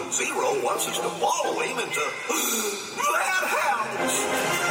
Zero wants us to follow him into that house.